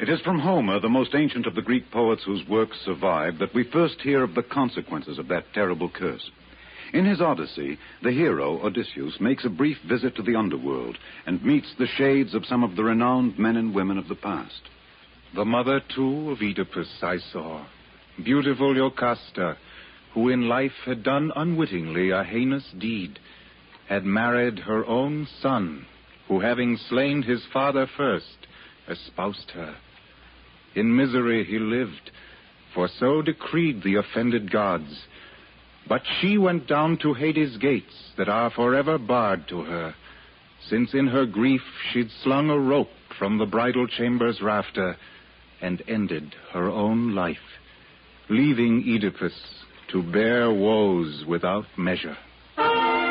It is from Homer, the most ancient of the Greek poets whose works survive, that we first hear of the consequences of that terrible curse. In his Odyssey, the hero, Odysseus, makes a brief visit to the underworld and meets the shades of some of the renowned men and women of the past. The mother, too, of Oedipus I saw, beautiful Jocasta, who in life had done unwittingly a heinous deed, had married her own son, who, having slain his father first, espoused her. In misery he lived, for so decreed the offended gods. But she went down to Hades' gates that are forever barred to her, since in her grief she'd slung a rope from the bridal chamber's rafter and ended her own life, leaving Oedipus to bear woes without measure.